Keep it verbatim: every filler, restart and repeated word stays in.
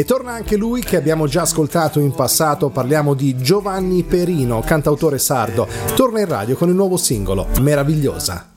E torna anche lui che abbiamo già ascoltato in passato, parliamo di Giovanni Perino, cantautore sardo. Torna in radio con il nuovo singolo Meravigliosa.